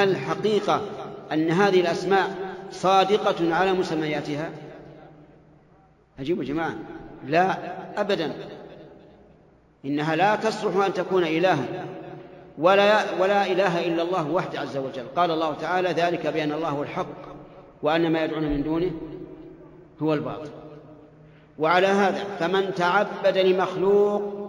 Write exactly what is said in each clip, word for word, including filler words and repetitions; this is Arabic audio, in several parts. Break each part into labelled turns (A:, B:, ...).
A: فهل حقيقة أن هذه الأسماء صادقة على مسمياتها؟ أجيبوا جماعة، لا أبدا، إنها لا تصلح أن تكون إلها، ولا, ولا إله إلا الله وحده عز وجل. قال الله تعالى: ذلك بأن الله هو الحق وأن ما يدعون من دونه هو الباطل. وعلى هذا فمن تعبد لمخلوق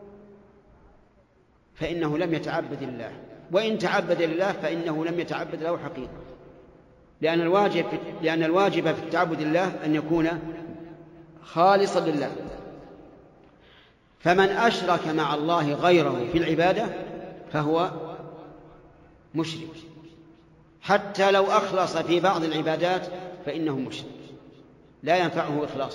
A: فإنه لم يتعبد الله، وإن تعبد لله فإنه لم يتعبد له حقيقة، لأن الواجب, لأن الواجب في التعبد لله أن يكون خالصا لله. فمن أشرك مع الله غيره في العبادة فهو مشرك، حتى لو أخلص في بعض العبادات فإنه مشرك، لا ينفعه إخلاصه.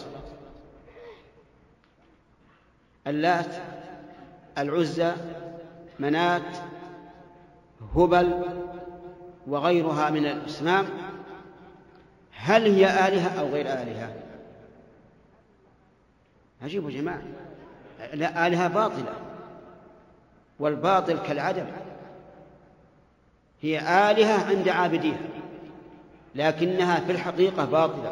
A: اللات، العزى، منات، هبل وغيرها من الأصنام، هل هي آلهة أو غير آلهة؟ عجيب يا جماعة، لا، آلهة باطلة، والباطل كالعدم، هي آلهة عند عابديها لكنها في الحقيقة باطلة،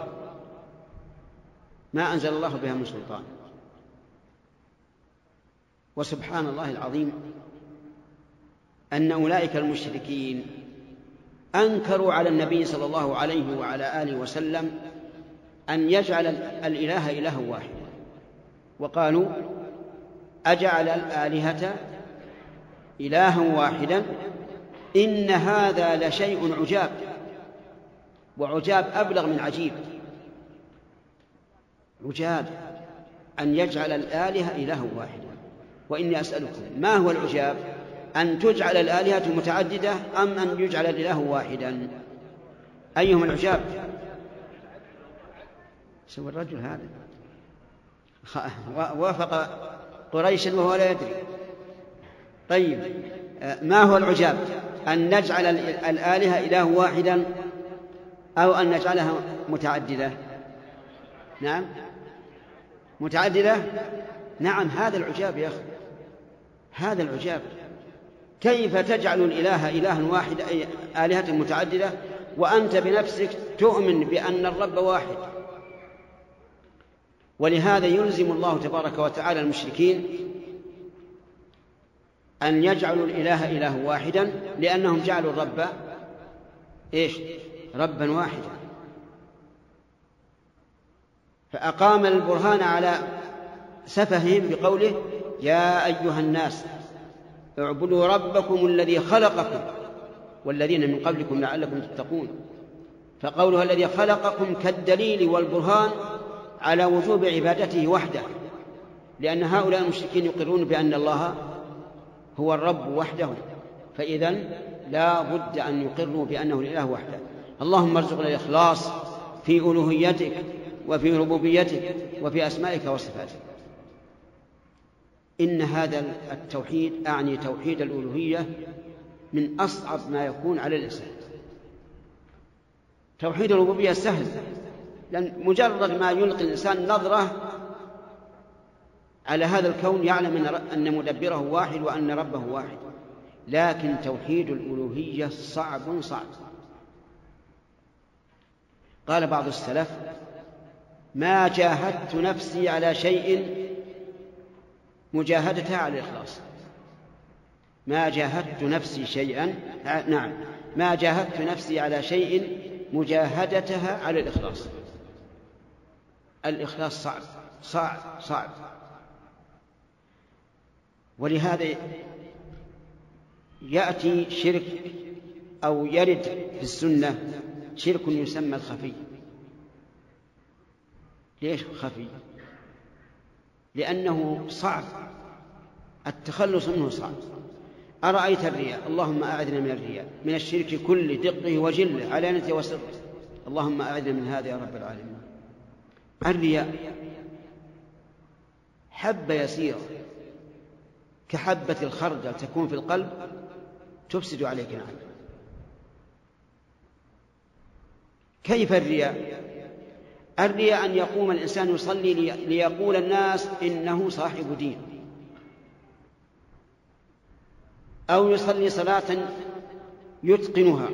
A: ما أنزل الله بها من سلطان. وسبحان الله العظيم أن أولئك المشركين أنكروا على النبي صلى الله عليه وعلى آله وسلم أن يجعل الإله إله واحد، وقالوا: أجعل الآلهة إلها واحدا إن هذا لشيء عجاب. وعجاب أبلغ من عجيب، عجاب أن يجعل الآلهة إله واحدا. وإني أسألكم ما هو العجاب؟ أن تجعل الآلهة متعددة أم أن يجعل الإله واحدا؟ أيهما العجاب؟ سوى الرجل هذا وافق قريشا وهو لا يدري. طيب، ما هو العجاب؟ أن نجعل الآلهة إله واحدا أو أن نجعلها متعددة؟ نعم، متعددة. نعم، هذا العجاب يا أخي، هذا العجاب. كيف تجعل الإله إلها واحد، أي آلهة متعددة، وأنت بنفسك تؤمن بأن الرب واحد؟ ولهذا يلزم الله تبارك وتعالى المشركين أن يجعلوا الإله إله واحدا، لأنهم جعلوا الرب إيش؟ ربا واحدا. فأقام البرهان على سفههم بقوله: يا أيها الناس اعبدوا ربكم الذي خلقكم والذين من قبلكم لعلكم تتقون. فقولها الذي خلقكم كالدليل والبرهان على وجوب عبادته وحده، لأن هؤلاء المشركين يقرون بأن الله هو الرب وحده، فإذن لا بد أن يقروا بأنه الإله وحده. اللهم ارزقنا الإخلاص في ألوهيتك وفي ربوبيتك وفي أسمائك وصفاتك. إن هذا التوحيد، أعني توحيد الألوهية، من أصعب ما يكون على الإنسان. توحيد الربوبية سهل، لأن مجرد ما يلقي الإنسان نظرة على هذا الكون يعلم أن مدبره واحد وأن ربه واحد. لكن توحيد الألوهية صعب صعب. قال بعض السلف: ما جاهدت نفسي على شيء مجاهدتها على الإخلاص. ما جاهدت نفسي شيئا نعم ما جاهدت نفسي على شيء مجاهدتها على الإخلاص. الإخلاص صعب صعب صعب. ولهذا يأتي شرك أو يرد في السنة شرك يسمى الخفي. ليش خفي؟ لأنه صعب التخلص منه، صعب. أرأيت الرياء؟ اللهم أعذنا من الرياء، من الشرك كله، دقه وجله، علانته وسره. اللهم أعذنا من هذا يا رب العالمين. الرياء حبة يسيرة كحبة الخردل تكون في القلب تفسد عليك نعم. كيف الرياء؟ الرياء أن يقوم الإنسان يصلي ليقول الناس إنه صاحب دين، أو يصلي صلاة يتقنها